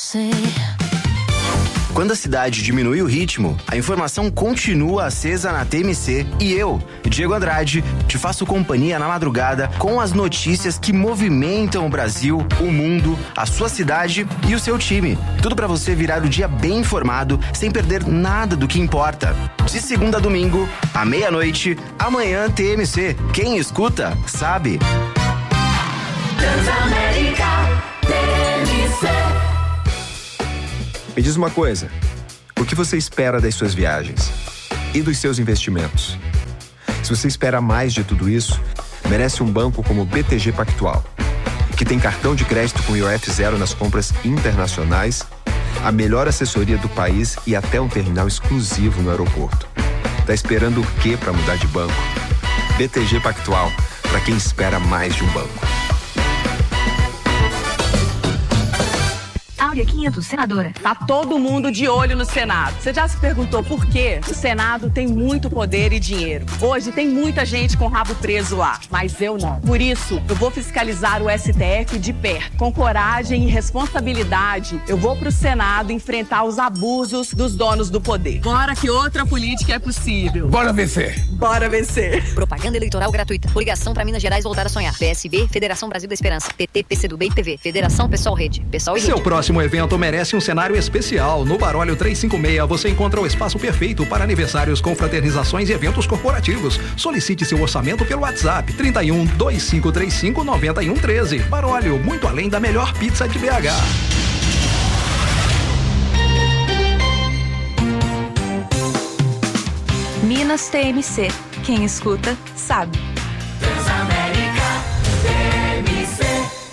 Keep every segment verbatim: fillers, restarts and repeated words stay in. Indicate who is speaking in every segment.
Speaker 1: você.
Speaker 2: Quando a cidade diminui o ritmo, a informação continua acesa na T M C e eu, Diego Andrade, te faço companhia na madrugada com as notícias que movimentam o Brasil, o mundo, a sua cidade e o seu time. Tudo pra você virar o dia bem informado, sem perder nada do que importa. De segunda a domingo, à meia-noite, amanhã T M C. Quem escuta, sabe.
Speaker 1: Transamérica T M C.
Speaker 3: Me diz uma coisa, o que você espera das suas viagens e dos seus investimentos? Se você espera mais de tudo isso, merece um banco como o B T G Pactual, que tem cartão de crédito com I O F zero nas compras internacionais, a melhor assessoria do país e até um terminal exclusivo no aeroporto. Tá esperando o quê para mudar de banco? B T G Pactual, para quem espera mais de um banco.
Speaker 4: Áurea quinhentos, senadora. Tá todo mundo de olho no Senado. Você já se perguntou por quê? O Senado tem muito poder e dinheiro. Hoje tem muita gente com o rabo preso lá, mas eu não. Por isso, eu vou fiscalizar o S T F de perto. Com coragem e responsabilidade, eu vou pro Senado enfrentar os abusos dos donos do poder. Bora que outra política é possível.
Speaker 5: Bora vencer.
Speaker 4: Bora vencer.
Speaker 6: Propaganda eleitoral gratuita. Coligação para Minas Gerais voltar a sonhar. P S B, Federação Brasil da Esperança. P T, PCdoB e P V. Federação Pessoal Rede. Pessoal e Rede.
Speaker 7: Seu próximo evento merece um cenário especial. No Barólio trezentos e cinquenta e seis você encontra o espaço perfeito para aniversários, confraternizações e eventos corporativos. Solicite seu orçamento pelo WhatsApp trinta e um, dois cinco três cinco, nove um um três. Barólio, muito além da melhor pizza de B H.
Speaker 8: Minas T M C. Quem escuta, sabe.
Speaker 1: Transamérica T M C.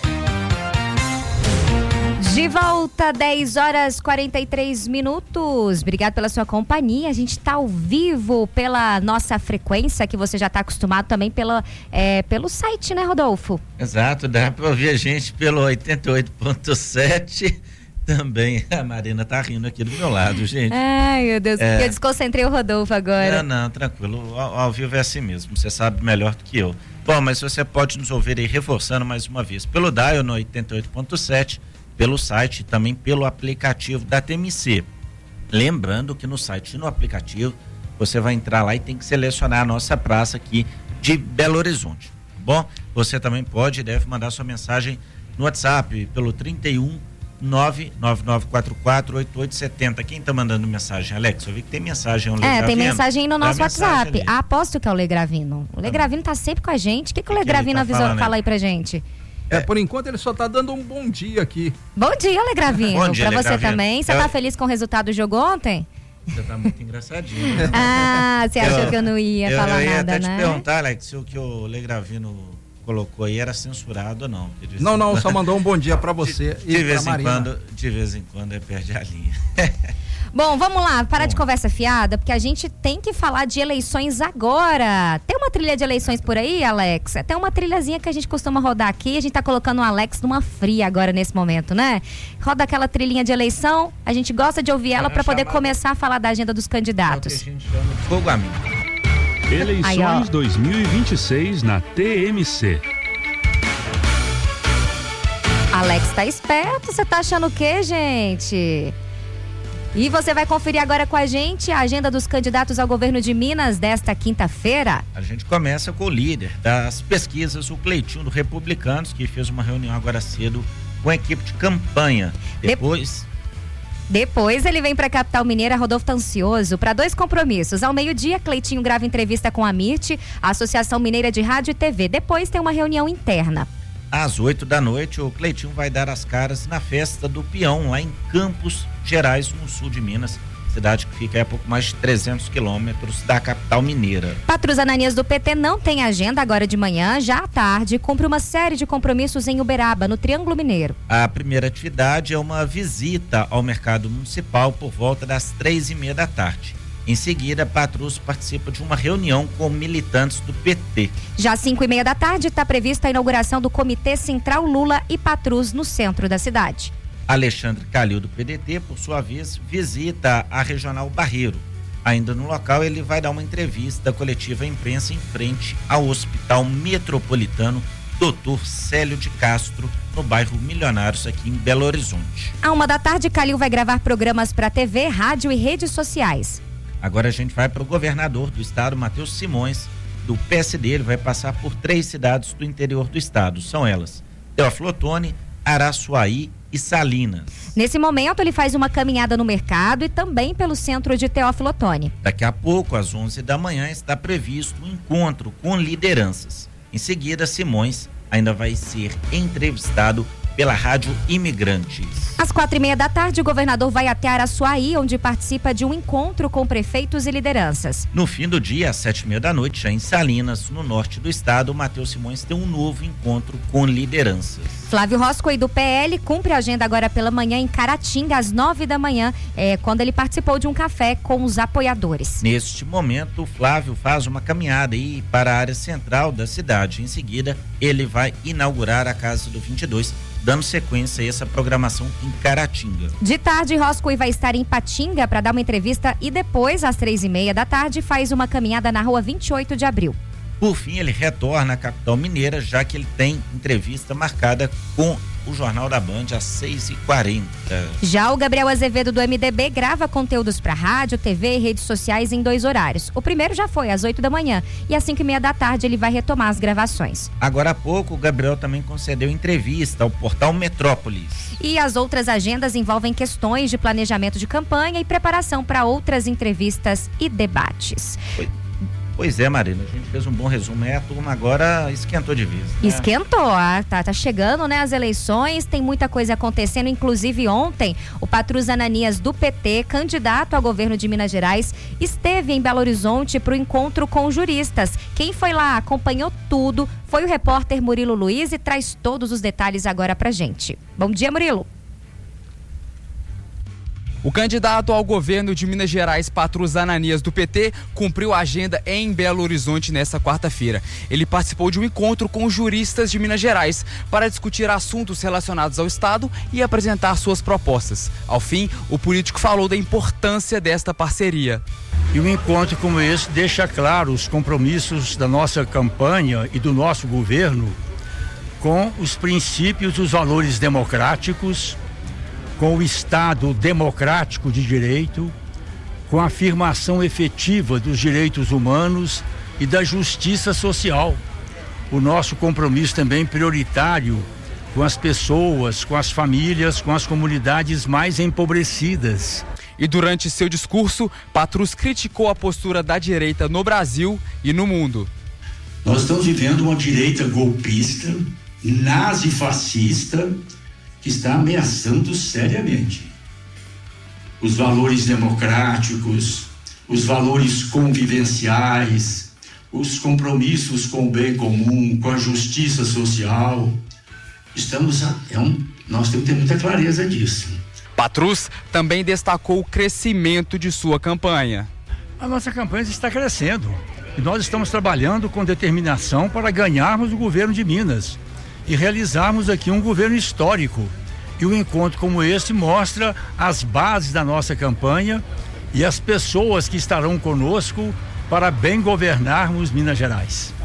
Speaker 9: De volta, dez horas e quarenta e três minutos. Obrigado pela sua companhia. A gente está ao vivo pela nossa frequência, que você já está acostumado também pela, é, pelo site, né, Rodolfo?
Speaker 10: Exato, dá para ouvir a gente pelo oitenta e oito ponto sete. Também, a Marina tá rindo aqui do meu lado, gente.
Speaker 9: Ai, meu Deus,
Speaker 10: é...
Speaker 9: eu desconcentrei o Rodolfo agora.
Speaker 10: Não, não, tranquilo, ao, ao vivo é assim mesmo, você sabe melhor do que eu. Bom, mas você pode nos ouvir aí, reforçando mais uma vez, pelo Dial no oitenta e oito ponto sete, pelo site e também pelo aplicativo da T M C. Lembrando que no site e no aplicativo, você vai entrar lá e tem que selecionar a nossa praça aqui de Belo Horizonte, tá bom? Você também pode e deve mandar sua mensagem no WhatsApp, pelo trinta e um, nove nove nove quatro quatro, oito oito sete zero. Quem tá mandando mensagem, Alex? Eu vi que tem mensagem. É,
Speaker 9: é tem mensagem no nosso WhatsApp.
Speaker 10: Ali.
Speaker 9: Aposto que é o Legravino. O Legravino tá sempre com a gente. O que, que o Legravino tá avisou? Falando, fala aí pra gente.
Speaker 7: É, por enquanto ele só tá dando um bom dia aqui.
Speaker 9: Bom dia, Legravino.
Speaker 10: Bom dia,
Speaker 9: pra você
Speaker 10: Legravino.
Speaker 9: também. Você
Speaker 10: eu...
Speaker 9: tá feliz com o resultado do jogo ontem?
Speaker 10: Você tá muito engraçadinho. Né?
Speaker 9: Ah, você achou
Speaker 10: eu,
Speaker 9: que eu não ia
Speaker 10: eu,
Speaker 9: falar
Speaker 10: eu ia
Speaker 9: nada,
Speaker 10: até
Speaker 9: né?
Speaker 10: te perguntar, Alex, se o que o Legravino colocou aí era censurado ou não.
Speaker 7: Não, não, só mandou um bom dia pra você
Speaker 10: de,
Speaker 7: e
Speaker 10: de vez
Speaker 7: pra
Speaker 10: em
Speaker 7: Marina.
Speaker 10: quando, de vez em quando, é perde a linha.
Speaker 9: Bom, vamos lá, parar
Speaker 10: Bom.
Speaker 9: de conversa fiada, porque a gente tem que falar de eleições agora. Tem uma trilha de eleições por aí, Alex? Tem uma trilhazinha que a gente costuma rodar aqui, a gente tá colocando o Alex numa fria agora nesse momento, né? Roda aquela trilhinha de eleição, a gente gosta de ouvir ela
Speaker 10: É
Speaker 9: para poder
Speaker 10: chamada...
Speaker 9: começar a falar da agenda dos candidatos.
Speaker 10: É o que a gente chama de fogo amigo.
Speaker 11: Eleições
Speaker 9: aí,
Speaker 11: dois mil e vinte e seis na T M C.
Speaker 9: Alex tá esperto, você tá achando o quê, gente? E você vai conferir agora com a gente a agenda dos candidatos ao governo de Minas desta quinta-feira.
Speaker 10: A gente começa com o líder das pesquisas, o Cleitinho do Republicanos, que fez uma reunião agora cedo com a equipe de campanha. Depois...
Speaker 9: Depois ele vem para a capital mineira. Rodolfo tá ansioso para dois compromissos. Ao meio-dia, Cleitinho grava entrevista com a Mirte, a Associação Mineira de Rádio e T V. Depois tem uma reunião interna.
Speaker 10: Às oito da noite, o Cleitinho vai dar as caras na festa do Peão, lá em Campos Gerais, no sul de Minas. Cidade que fica a pouco mais de trezentos quilômetros da capital mineira.
Speaker 9: Patrus Ananias do P T não tem agenda agora de manhã. Já à tarde, cumpre uma série de compromissos em Uberaba, no Triângulo Mineiro.
Speaker 10: A primeira atividade é uma visita ao mercado municipal por volta das três e meia da tarde. Em seguida, Patrus participa de uma reunião com militantes do P T.
Speaker 9: Já às cinco e meia da tarde, está prevista a inauguração do Comitê Central Lula e Patrus no centro da cidade.
Speaker 10: Alexandre Calil, do P D T, por sua vez, visita a Regional Barreiro. Ainda no local, ele vai dar uma entrevista coletiva à imprensa em frente ao Hospital Metropolitano, doutor Célio de Castro, no bairro Milionários, aqui em Belo Horizonte.
Speaker 9: À uma da tarde, Calil vai gravar programas para T V, rádio e redes sociais.
Speaker 10: Agora a gente vai para o governador do estado, Matheus Simões, do P S D. Ele vai passar por três cidades do interior do estado. São elas: Teófilo Otoni, Araçuaí e Salinas.
Speaker 9: Nesse momento, ele faz uma caminhada no mercado e também pelo centro de Teófilo Otoni.
Speaker 10: Daqui a pouco, às onze da manhã, está previsto um encontro com lideranças. Em seguida, Simões ainda vai ser entrevistado pela Rádio Imigrantes.
Speaker 9: Às quatro e meia da tarde, o governador vai até Araçuaí, onde participa de um encontro com prefeitos e lideranças.
Speaker 10: No fim do dia, às sete e meia da noite, já em Salinas, no norte do estado, o Matheus Simões tem um novo encontro com lideranças.
Speaker 9: Flávio Roscoe, do P L, cumpre a agenda agora pela manhã em Caratinga, às nove da manhã, é, quando ele participou de um café com os apoiadores.
Speaker 10: Neste momento, o Flávio faz uma caminhada aí para a área central da cidade. Em seguida, ele vai inaugurar a Casa do vinte e dois, dando sequência a essa programação em Caratinga.
Speaker 9: De tarde, Roscoe vai estar em Patinga para dar uma entrevista e depois, às três e meia da tarde, faz uma caminhada na rua vinte e oito de abril.
Speaker 10: Por fim, ele retorna à capital mineira, já que ele tem entrevista marcada com o Jornal da Band às seis e quarenta.
Speaker 9: Já o Gabriel Azevedo, do M D B, grava conteúdos para rádio, T V e redes sociais em dois horários. O primeiro já foi às oito da manhã e às cinco e meia da tarde ele vai retomar as gravações.
Speaker 10: Agora há pouco, o Gabriel também concedeu entrevista ao portal Metrópolis.
Speaker 9: E as outras agendas envolvem questões de planejamento de campanha e preparação para outras entrevistas e debates.
Speaker 10: Foi. Pois é, Marina, a gente fez um bom resumo. É, a turma agora esquentou de vez. Né?
Speaker 9: Esquentou, ah, tá, tá chegando, né, as eleições, tem muita coisa acontecendo. Inclusive ontem, o Patrus Ananias, do P T, candidato ao governo de Minas Gerais, esteve em Belo Horizonte para o encontro com juristas. Quem foi lá, acompanhou tudo, foi o repórter Murilo Luiz e traz todos os detalhes agora pra gente. Bom dia, Murilo.
Speaker 5: O candidato ao governo de Minas Gerais, Patrus Ananias, do P T, cumpriu a agenda em Belo Horizonte nesta quarta-feira. Ele participou de um encontro com juristas de Minas Gerais para discutir assuntos relacionados ao Estado e apresentar suas propostas. Ao fim, o político falou da importância desta parceria.
Speaker 12: E um encontro como esse deixa claro os compromissos da nossa campanha e do nosso governo com os princípios e os valores democráticos, com o Estado democrático de direito, com a afirmação efetiva dos direitos humanos e da justiça social. O nosso compromisso também prioritário com as pessoas, com as famílias, com as comunidades mais empobrecidas.
Speaker 5: E durante seu discurso, Patrus criticou a postura da direita no Brasil e no mundo.
Speaker 13: Nós estamos vivendo uma direita golpista, nazifascista, que está ameaçando seriamente os valores democráticos, os valores convivenciais, os compromissos com o bem comum, com a justiça social. Estamos a, é um, nós temos que ter muita clareza disso.
Speaker 5: Patrus também destacou o crescimento de sua campanha.
Speaker 12: A nossa campanha está crescendo e nós estamos trabalhando com determinação para ganharmos o governo de Minas e realizarmos aqui um governo histórico. E um encontro como esse mostra as bases da nossa campanha e as pessoas que estarão conosco para bem governarmos Minas Gerais.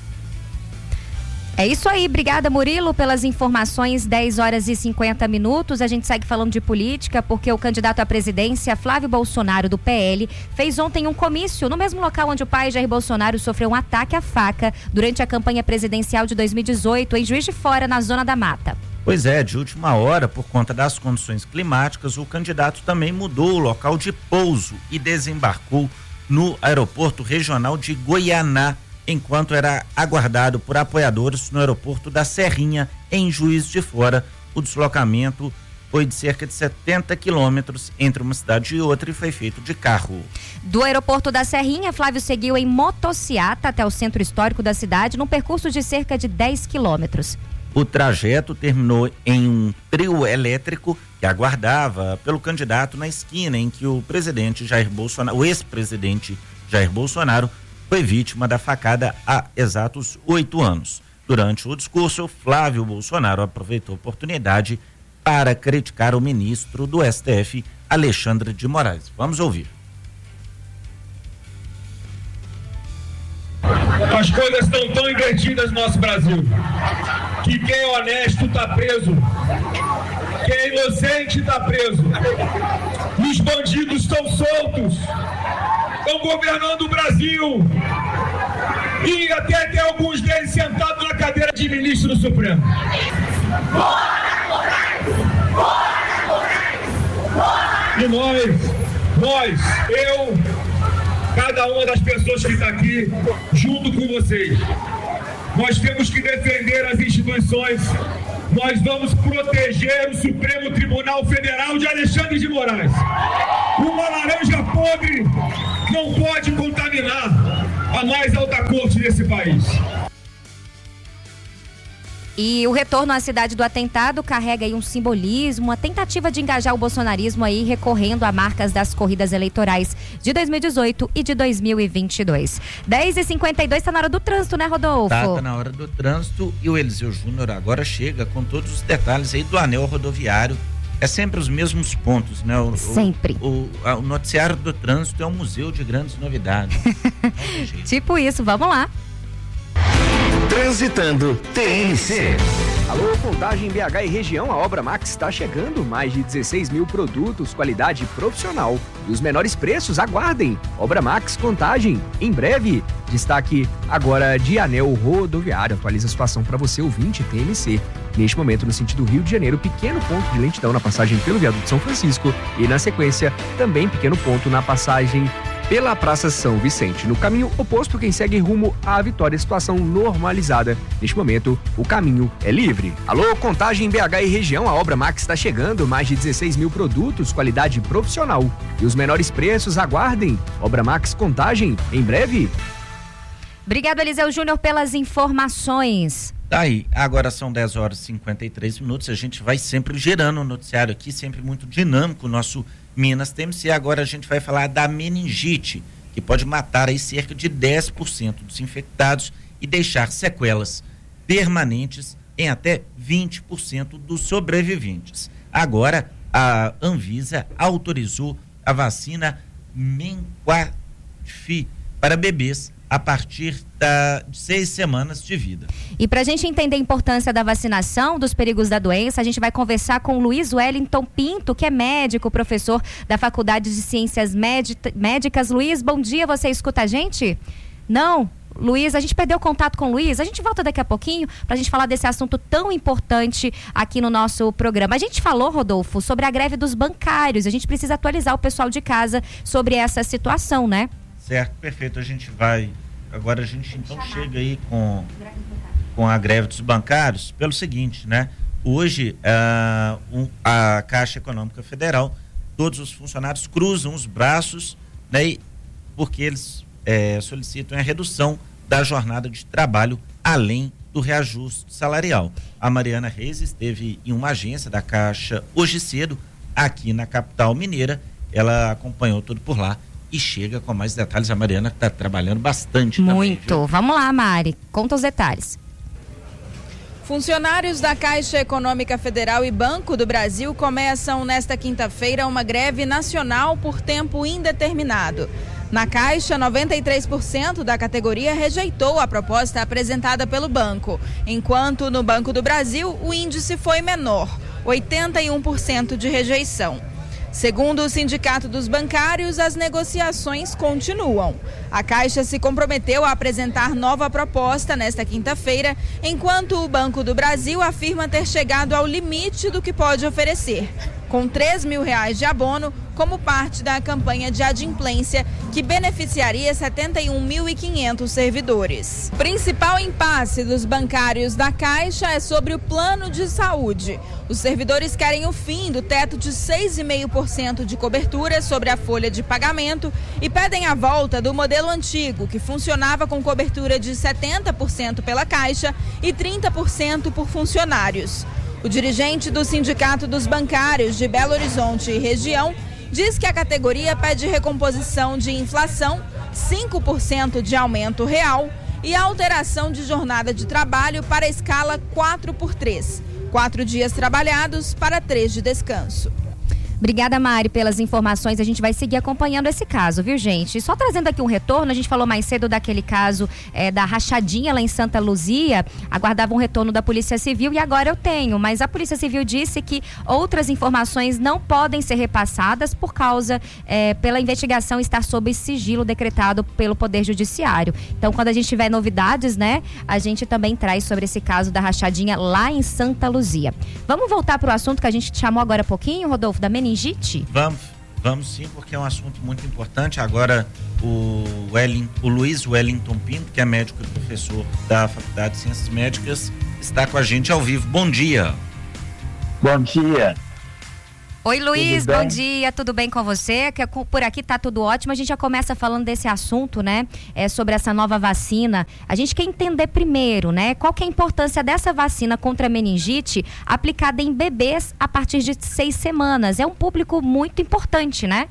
Speaker 9: É isso aí, obrigada, Murilo, pelas informações. Dez horas e cinquenta minutos. A gente segue falando de política porque o candidato à presidência, Flávio Bolsonaro, do P L, fez ontem um comício no mesmo local onde o pai Jair Bolsonaro sofreu um ataque à faca durante a campanha presidencial de dois mil e dezoito em Juiz de Fora, na Zona da Mata.
Speaker 10: Pois é, de última hora, por conta das condições climáticas, o candidato também mudou o local de pouso e desembarcou no aeroporto regional de Goianá, enquanto era aguardado por apoiadores no aeroporto da Serrinha, em Juiz de Fora. O deslocamento foi de cerca de setenta quilômetros entre uma cidade e outra e foi feito de carro.
Speaker 9: Do aeroporto da Serrinha, Flávio seguiu em motociata até o centro histórico da cidade, num percurso de cerca de dez quilômetros.
Speaker 10: O trajeto terminou em um trio elétrico que aguardava pelo candidato na esquina em que o presidente Jair Bolsonaro, o ex-presidente Jair Bolsonaro, foi vítima da facada há exatos oito anos. Durante o discurso, Flávio Bolsonaro aproveitou a oportunidade para criticar o ministro do S T F, Alexandre de Moraes. Vamos ouvir.
Speaker 14: Acho coisas estão tão invertidas no nosso Brasil, que quem é honesto está preso, quem é inocente está preso, e os bandidos estão soltos, estão governando o Brasil, e até tem alguns deles sentados na cadeira de ministro do Supremo. E nós, nós, eu, cada uma das pessoas que está aqui, junto com vocês, nós temos que defender as instituições. Nós vamos proteger o Supremo Tribunal Federal de Alexandre de Moraes. Uma laranja podre não pode contaminar a mais alta corte desse país.
Speaker 9: E o retorno à cidade do atentado carrega aí um simbolismo, uma tentativa de engajar o bolsonarismo aí, recorrendo a marcas das corridas eleitorais de dois mil e dezoito e de dois mil e vinte e dois. dez e cinquenta e dois, tá na hora do trânsito, né, Rodolfo?
Speaker 10: Tá, tá na hora do trânsito, e o Eliseu Júnior agora chega com todos os detalhes aí do anel rodoviário. É sempre os mesmos pontos, né? O,
Speaker 9: sempre.
Speaker 10: O, o, o noticiário do trânsito é um museu de grandes novidades.
Speaker 9: Tipo isso, vamos lá.
Speaker 15: Transitando T N C.
Speaker 3: Alô, Contagem B H e região, a Obra Max está chegando. Mais de dezesseis mil produtos, qualidade profissional e os menores preços, aguardem. Obra Max Contagem, em breve. Destaque agora de anel rodoviário. Atualiza a situação para você, ouvinte T N C. Neste momento, no sentido Rio de Janeiro, pequeno ponto de lentidão na passagem pelo viaduto São Francisco e, na sequência, também pequeno ponto na passagem pela Praça São Vicente. No caminho oposto, quem segue rumo à Vitória, situação normalizada. Neste momento, o caminho é livre. Alô, Contagem B H e região, a Obra Max está chegando. Mais de dezesseis mil produtos, qualidade profissional e os menores preços, aguardem. Obra Max Contagem, em breve.
Speaker 9: Obrigado, Eliseu Júnior, pelas informações.
Speaker 10: Tá aí, agora são dez horas e cinquenta e três minutos, a gente vai sempre gerando o noticiário aqui, sempre muito dinâmico, o nosso Minas T M C. Agora a gente vai falar da meningite, que pode matar aí cerca de dez por cento dos infectados e deixar sequelas permanentes em até vinte por cento dos sobreviventes. Agora, a Anvisa autorizou a vacina Menquafi para bebês a partir da, de seis semanas de vida.
Speaker 9: E para a gente entender a importância da vacinação, dos perigos da doença, a gente vai conversar com o Luiz Wellington Pinto, que é médico, professor da Faculdade de Ciências Médicas. Luiz, bom dia, você escuta a gente? Não? Luiz, a gente perdeu contato com o Luiz, a gente volta daqui a pouquinho para a gente falar desse assunto tão importante aqui no nosso programa. A gente falou, Rodolfo, sobre a greve dos bancários, a gente precisa atualizar o pessoal de casa sobre essa situação, né?
Speaker 10: Certo, perfeito, a gente vai, agora a gente então chega aí com, com a greve dos bancários pelo seguinte, né? Hoje, uh, um, a Caixa Econômica Federal, todos os funcionários cruzam os braços, né? E, porque eles é, solicitam a redução da jornada de trabalho além do reajuste salarial. A Mariana Reis esteve em uma agência da Caixa hoje cedo, aqui na capital mineira, ela acompanhou tudo por lá e chega com mais detalhes. A Mariana está trabalhando bastante.
Speaker 9: Muito.
Speaker 10: Também,
Speaker 9: vamos lá, Mari, conta os detalhes.
Speaker 16: Funcionários da Caixa Econômica Federal e Banco do Brasil começam nesta quinta-feira uma greve nacional por tempo indeterminado. Na Caixa, noventa e três por cento da categoria rejeitou a proposta apresentada pelo banco, enquanto no Banco do Brasil o índice foi menor, oitenta e um por cento de rejeição. Segundo o Sindicato dos Bancários, as negociações continuam. A Caixa se comprometeu a apresentar nova proposta nesta quinta-feira, enquanto o Banco do Brasil afirma ter chegado ao limite do que pode oferecer, com três mil reais de abono como parte da campanha de adimplência que beneficiaria setenta e um mil e quinhentos servidores. O principal impasse dos bancários da Caixa é sobre o plano de saúde. Os servidores querem o fim do teto de seis vírgula cinco por cento de cobertura sobre a folha de pagamento e pedem a volta do modelo antigo, que funcionava com cobertura de setenta por cento pela Caixa e trinta por cento por funcionários. O dirigente do Sindicato dos Bancários de Belo Horizonte e região diz que a categoria pede recomposição de inflação, cinco por cento de aumento real e alteração de jornada de trabalho para a escala quatro por três, quatro dias trabalhados para três de descanso.
Speaker 9: Obrigada, Mari, pelas informações. A gente vai seguir acompanhando esse caso, viu, gente? Só trazendo aqui um retorno, a gente falou mais cedo daquele caso é, da rachadinha lá em Santa Luzia. Aguardava um retorno da Polícia Civil e agora eu tenho. Mas a Polícia Civil disse que outras informações não podem ser repassadas por causa, é, pela investigação estar sob sigilo decretado pelo Poder Judiciário. Então, quando a gente tiver novidades, né, a gente também traz sobre esse caso da rachadinha lá em Santa Luzia. Vamos voltar para o assunto que a gente chamou agora há pouquinho, Rodolfo, da meningite?
Speaker 10: Vamos, vamos sim, porque é um assunto muito importante. Agora, o, Wellington, o Luiz Wellington Pinto, que é médico e professor da Faculdade de Ciências Médicas, está com a gente ao vivo. Bom dia.
Speaker 15: Bom dia.
Speaker 9: Oi, Luiz, bom dia, tudo bem com você? Que por aqui tá tudo ótimo. A gente já começa falando desse assunto, né? É, sobre essa nova vacina. A gente quer entender primeiro, né? Qual que é a importância dessa vacina contra a meningite aplicada em bebês a partir de seis semanas? É um público muito importante, né?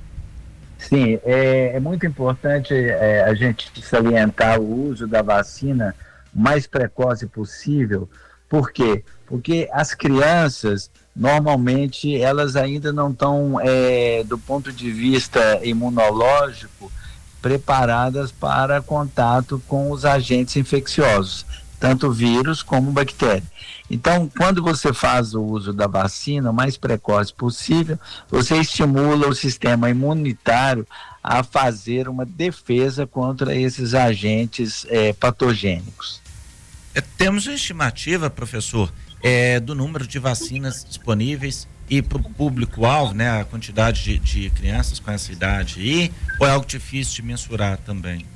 Speaker 15: Sim, é, é muito importante é, a gente salientar o uso da vacina o mais precoce possível. Por quê? Porque as crianças, normalmente, elas ainda não estão, é, do ponto de vista imunológico, preparadas para contato com os agentes infecciosos, tanto vírus como bactéria. Então, quando você faz o uso da vacina o mais precoce possível, você estimula o sistema imunitário a fazer uma defesa contra esses agentes é, patogênicos.
Speaker 10: É, temos uma estimativa, professor, é, do número de vacinas disponíveis e para o público-alvo, né, a quantidade de, de crianças com essa idade aí, ou é algo difícil de mensurar também?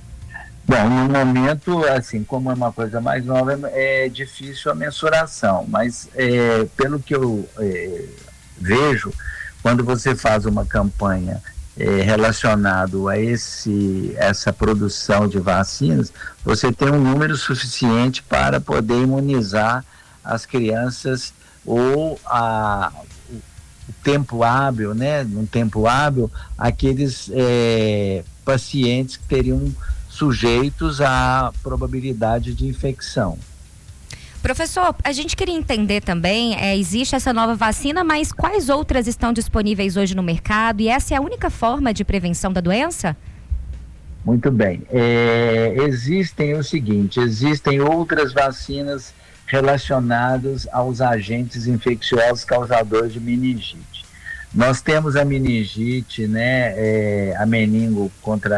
Speaker 15: Bom, no momento, assim, como é uma coisa mais nova, é, é difícil a mensuração, mas é, pelo que eu é, vejo, quando você faz uma campanha é, relacionado a esse, essa produção de vacinas, você tem um número suficiente para poder imunizar as crianças ou a, o, o tempo hábil, né, num tempo hábil, aqueles é, pacientes que teriam sujeitos à probabilidade de infecção.
Speaker 9: Professor, a gente queria entender também, é, existe essa nova vacina, mas quais outras estão disponíveis hoje no mercado e essa é a única forma de prevenção da doença?
Speaker 15: Muito bem. É, existem o seguinte, existem outras vacinas relacionadas aos agentes infecciosos causadores de meningite. Nós temos a meningite, né, é, a meningo contra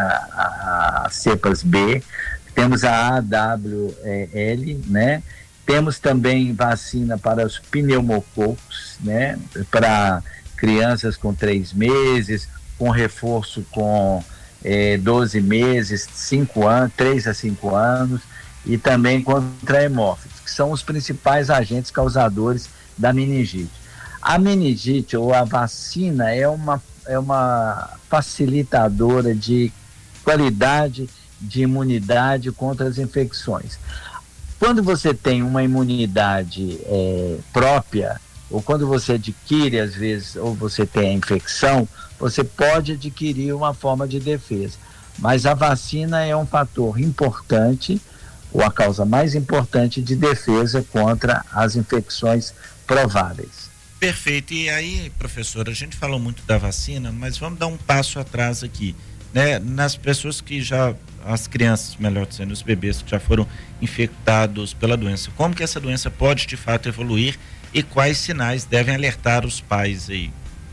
Speaker 15: as cepas B, temos a A W L, né, temos também vacina para os pneumococos, né, para crianças com três meses, com reforço com é, doze meses, cinco anos, três a cinco anos, e também contra hemófilos, que são os principais agentes causadores da meningite. A meningite ou a vacina é uma, é uma facilitadora de qualidade de imunidade contra as infecções. Quando você tem uma imunidade é, própria, ou quando você adquire, às vezes, ou você tem a infecção, você pode adquirir uma forma de defesa. Mas a vacina é um fator importante, ou a causa mais importante de defesa contra as infecções prováveis.
Speaker 10: Perfeito. E aí, professor, a gente falou muito da vacina, mas vamos dar um passo atrás aqui, né? Nas pessoas que já, as crianças, melhor dizendo, os bebês que já foram infectados pela doença, como que essa doença pode de fato evoluir e quais sinais devem alertar os pais aí?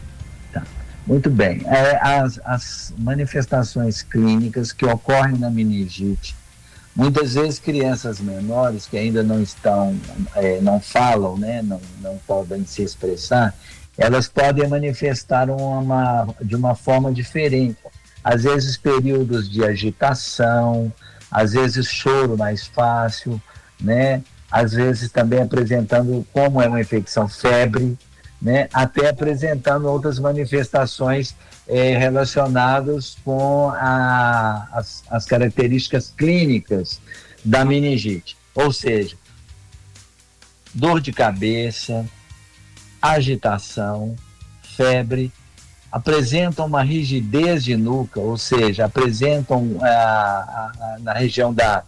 Speaker 15: Tá. Muito bem. É, as, as manifestações clínicas que ocorrem na meningite, muitas vezes crianças menores que ainda não estão, é, não falam, né, não, não podem se expressar, elas podem manifestar uma, de uma forma diferente. Às vezes períodos de agitação, às vezes choro mais fácil, né, às vezes também apresentando, como é uma infecção, febre, né, até apresentando outras manifestações É, relacionados com a, as, as características clínicas da meningite, ou seja, dor de cabeça, agitação, febre, apresentam uma rigidez de nuca, ou seja, apresentam a, a, a, na região da,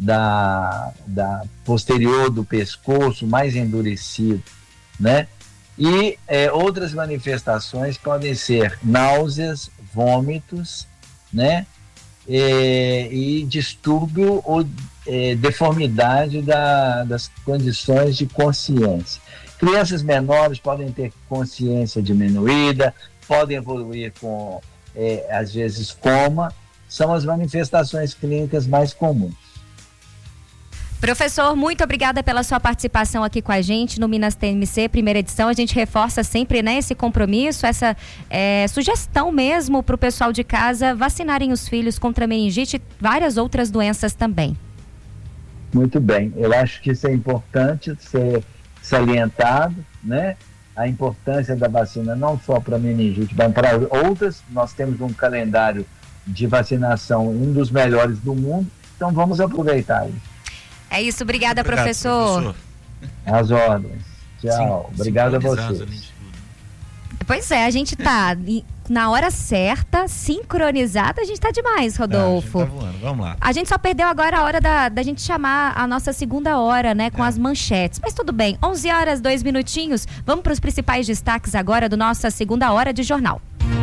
Speaker 15: da, da posterior do pescoço mais endurecido, né? E é, outras manifestações podem ser náuseas, vômitos, né? É, e distúrbio ou é, deformidade da, das condições de consciência. Crianças menores podem ter consciência diminuída, podem evoluir com, é, às vezes, coma. São as manifestações clínicas mais comuns.
Speaker 9: Professor, muito obrigada pela sua participação aqui com a gente no Minas T M C, primeira edição. A gente reforça sempre, né, esse compromisso, essa é, sugestão mesmo para o pessoal de casa vacinarem os filhos contra meningite e várias outras doenças também.
Speaker 15: Muito bem, eu acho que isso é importante ser salientado, né? A importância da vacina não só para meningite, mas para outras. Nós temos um calendário de vacinação, um dos melhores do mundo, então vamos aproveitar isso.
Speaker 9: É isso, obrigada,
Speaker 15: Obrigado,
Speaker 9: professor.
Speaker 15: professor. As ordens. Tchau.
Speaker 10: Sim,
Speaker 15: obrigado a vocês.
Speaker 9: Pois é, a gente tá na hora certa, sincronizada, a gente tá demais, Rodolfo.
Speaker 10: Ah, a gente tá voando. Vamos lá.
Speaker 9: A gente só perdeu agora a hora da, da gente chamar a nossa segunda hora, né, com é. as manchetes. Mas tudo bem, onze horas, dois minutinhos. Vamos para os principais destaques agora do nossa segunda hora de jornal.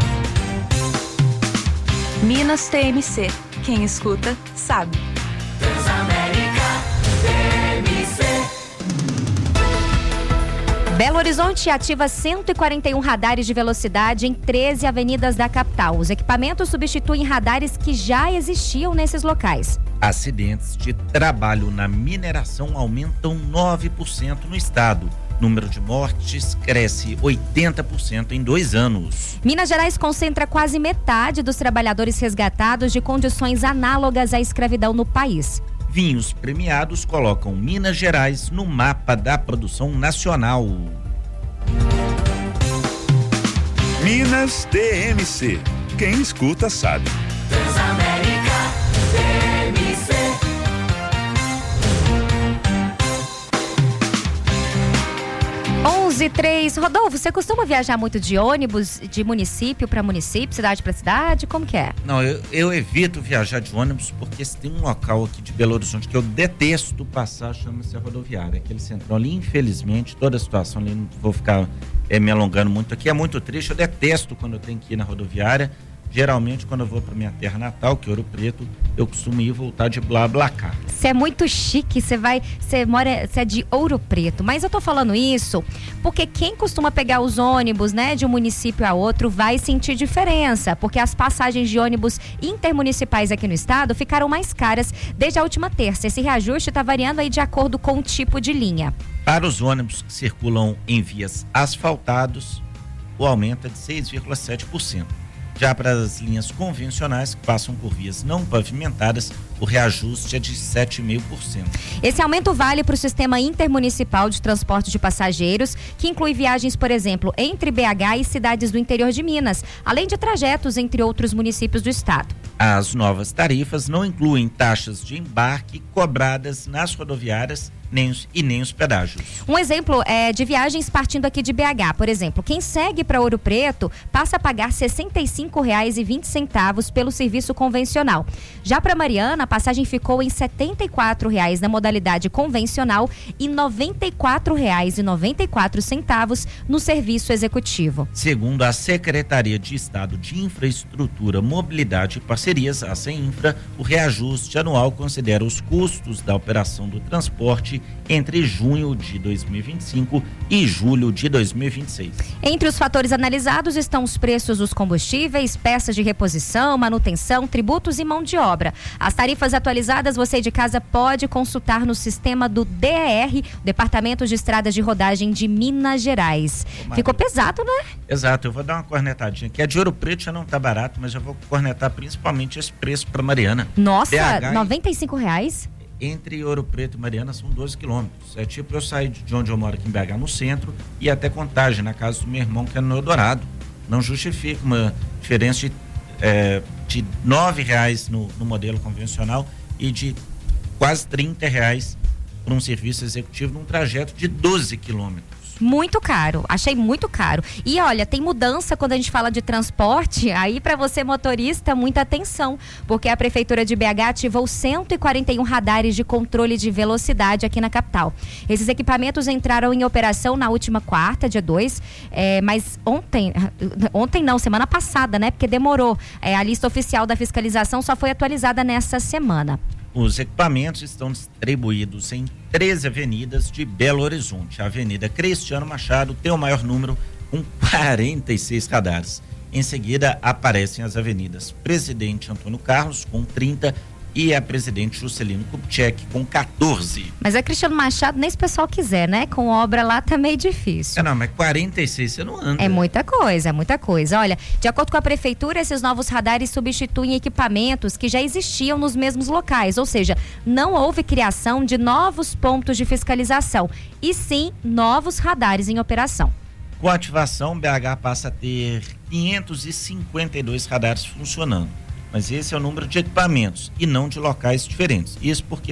Speaker 8: Minas T M C. Quem escuta, sabe.
Speaker 9: Belo Horizonte ativa cento e quarenta e um radares de velocidade em treze avenidas da capital. Os equipamentos substituem radares que já existiam nesses locais.
Speaker 10: Acidentes de trabalho na mineração aumentam nove por cento no estado. Número de mortes cresce oitenta por cento em dois anos.
Speaker 9: Minas Gerais concentra quase metade dos trabalhadores resgatados de condições análogas à escravidão no país.
Speaker 10: Vinhos premiados colocam Minas Gerais no mapa da produção nacional.
Speaker 17: Minas T M C. Quem escuta sabe.
Speaker 1: Transamérica T M C.
Speaker 9: onze e três. Rodolfo, você costuma viajar muito de ônibus, de município para município, cidade para cidade? Como que é?
Speaker 10: Não, eu, eu evito viajar de ônibus porque se tem um local aqui de Belo Horizonte que eu detesto passar, chama-se a rodoviária. Aquele centrão ali, infelizmente, toda a situação ali, não vou ficar é, me alongando muito aqui, é muito triste. Eu detesto quando eu tenho que ir na rodoviária. Geralmente, quando eu vou para minha terra natal, que é Ouro Preto, eu costumo ir e voltar de BlaBlaCar.
Speaker 9: Você é muito chique, você vai, você mora, você é de Ouro Preto. Mas eu tô falando isso porque quem costuma pegar os ônibus, né, de um município a outro, vai sentir diferença, porque as passagens de ônibus intermunicipais aqui no estado ficaram mais caras desde a última terça. Esse reajuste está variando aí de acordo com o tipo de linha.
Speaker 10: Para os ônibus que circulam em vias asfaltadas, o aumento é de seis vírgula sete por cento. Já para as linhas convencionais que passam por vias não pavimentadas, o reajuste é de sete vírgula cinco por cento.
Speaker 9: Esse aumento vale para o sistema intermunicipal de transporte de passageiros, que inclui viagens, por exemplo, entre B H e cidades do interior de Minas, além de trajetos entre outros municípios do estado.
Speaker 10: As novas tarifas não incluem taxas de embarque cobradas nas rodoviárias nem os, e nem os pedágios.
Speaker 9: Um exemplo é de viagens partindo aqui de B H, por exemplo, quem segue para Ouro Preto passa a pagar sessenta e cinco reais e vinte centavos pelo serviço convencional. Já para Mariana, a passagem ficou em setenta e quatro reais na modalidade convencional e noventa e quatro reais e noventa e quatro centavos no serviço executivo.
Speaker 10: Segundo a Secretaria de Estado de Infraestrutura, Mobilidade e Parcerias, a CEINFRA, o reajuste anual considera os custos da operação do transporte entre junho de dois mil e vinte e cinco e julho de dois mil e vinte e seis.
Speaker 9: Entre os fatores analisados estão os preços dos combustíveis, peças de reposição, manutenção, tributos e mão de obra. As tarifas atualizadas você de casa pode consultar no sistema do D E R, Departamento de Estradas de Rodagem de Minas Gerais. Ô, ficou pesado, né?
Speaker 10: Exato, eu vou dar uma cornetadinha aqui. A de Ouro Preto já não tá barato, mas eu vou cornetar principalmente esse preço para Mariana.
Speaker 9: Nossa,
Speaker 10: B H
Speaker 9: noventa e cinco reais?
Speaker 10: Entre Ouro Preto e Mariana são doze quilômetros. É tipo eu sair de onde eu moro aqui em B H, no centro, e até Contagem, na casa do meu irmão, que é no Eldorado. Não justifica uma diferença de, é, de nove reais no, no modelo convencional e de quase trinta reais por um serviço executivo num trajeto de doze quilômetros.
Speaker 9: Muito caro, achei muito caro. E olha, tem mudança quando a gente fala de transporte, aí para você motorista, muita atenção, porque a Prefeitura de B H ativou cento e quarenta e um radares de controle de velocidade aqui na capital. Esses equipamentos entraram em operação na última quarta, dia dois, é, mas ontem, ontem não, semana passada, né? Porque demorou. É, a lista oficial da fiscalização só foi atualizada nessa semana.
Speaker 10: Os equipamentos estão distribuídos em treze avenidas de Belo Horizonte. A Avenida Cristiano Machado tem o maior número, com quarenta e seis radares. Em seguida, aparecem as avenidas Presidente Antônio Carlos, com trinta, e a Presidente Juscelino Kubitschek, com quatorze.
Speaker 9: Mas a Cristiano Machado, nem se o pessoal quiser, né? Com obra lá tá meio difícil.
Speaker 10: É, não, mas quarenta e seis você não anda.
Speaker 9: É muita coisa, é muita coisa. Olha, de acordo com a Prefeitura, esses novos radares substituem equipamentos que já existiam nos mesmos locais, ou seja, não houve criação de novos pontos de fiscalização, e sim novos radares em operação.
Speaker 10: Com a ativação, B H passa a ter quinhentos e cinquenta e dois radares funcionando. Mas esse é o número de equipamentos e não de locais diferentes. Isso porque